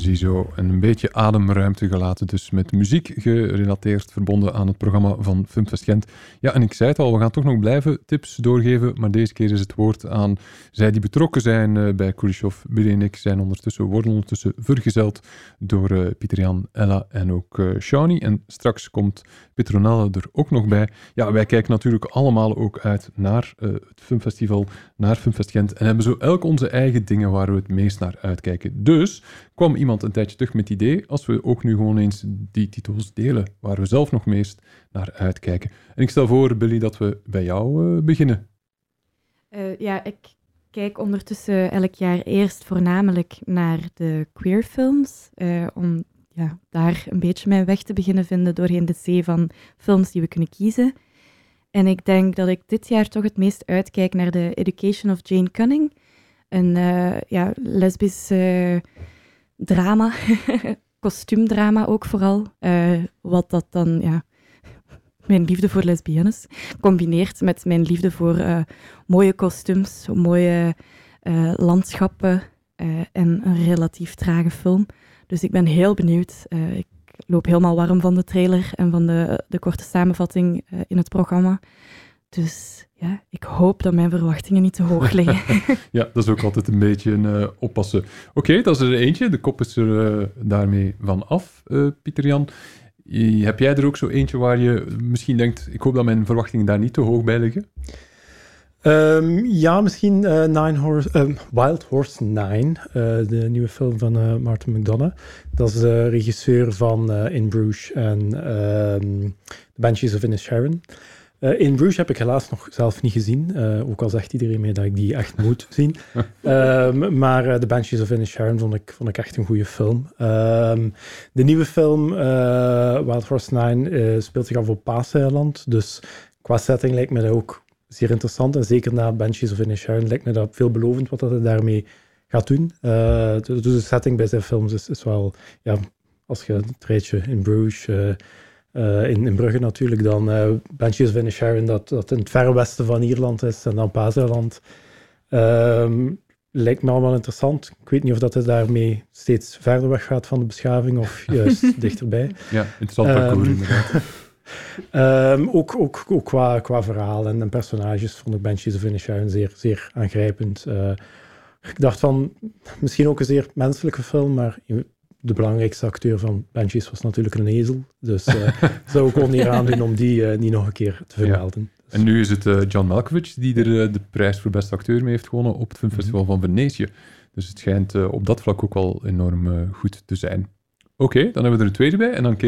Ziezo, en een beetje ademruimte gelaten, dus met muziek gerelateerd, verbonden aan het programma van Filmfest Gent. Ja, en ik zei het al, we gaan toch nog blijven tips doorgeven, maar deze keer is het woord aan zij die betrokken zijn bij Kuleshov. Billy en ik worden ondertussen vergezeld door Pieter-Jan, Ella en ook Shawnee. En straks komt Petronelle er ook nog bij. Ja, wij kijken natuurlijk allemaal ook uit naar het filmfestival, naar Filmfest Gent, en hebben zo elk onze eigen dingen waar we het meest naar uitkijken. Dus kwam iemand een tijdje terug met het idee, als we ook nu gewoon eens die titels delen, waar we zelf nog meest naar uitkijken. En ik stel voor, Billy, dat we bij jou beginnen. Ja, ik kijk ondertussen elk jaar eerst voornamelijk naar de queerfilms, om daar een beetje mijn weg te beginnen vinden doorheen de zee van films die we kunnen kiezen. En ik denk dat ik dit jaar toch het meest uitkijk naar The Education of Jane Cunning. Een lesbisch drama, kostuumdrama ook vooral. Wat dat dan, mijn liefde voor lesbiennes combineert met mijn liefde voor mooie kostuums, mooie landschappen en een relatief trage film. Dus ik ben heel benieuwd. Ik loop helemaal warm van de trailer en van de korte samenvatting in het programma. Dus ja, ik hoop dat mijn verwachtingen niet te hoog liggen. Ja, dat is ook altijd een beetje oppassen. Oké, dat is er eentje. De kop is er daarmee van af, Pieter-Jan. Heb jij er ook zo eentje waar je misschien denkt, ik hoop dat mijn verwachtingen daar niet te hoog bij liggen? Misschien Wild Horse 9, de nieuwe film van Martin McDonagh. Dat is de regisseur van In Bruges en The Banshees of Inisherin. In Bruges heb ik helaas nog zelf niet gezien, ook al zegt iedereen mij dat ik die echt moet zien. Maar The Banshees of Inisherin vond ik echt een goede film. De nieuwe film, Wild Horse 9, speelt zich af op Paaseiland, dus qua setting lijkt me dat ook zeer interessant. En zeker na Banshees of Inisherin lijkt me dat veelbelovend wat hij daarmee gaat doen. Dus de setting bij zijn films is wel, als je het rijtje in Bruges, in Brugge natuurlijk, dan Banshees of Inisherin, dat in het verre westen van Ierland is, en dan Paaseiland. Lijkt me allemaal interessant. Ik weet niet of dat hij daarmee steeds verder weg gaat van de beschaving of juist dichterbij. Ja, interessant parcours inderdaad. Ook qua verhaal en personages vond ik Banshees of Inisherin zeer, zeer aangrijpend. Ik dacht van, misschien ook een zeer menselijke film, maar de belangrijkste acteur van Banshees was natuurlijk een ezel. Dus zou ik ook niet aandoen om die niet nog een keer te vermelden. Ja. En nu is het John Malkovich die er de prijs voor beste acteur mee heeft gewonnen op het filmfestival van Venetië. Dus het schijnt op dat vlak ook wel enorm goed te zijn. Oké, dan hebben we er een tweede bij en dan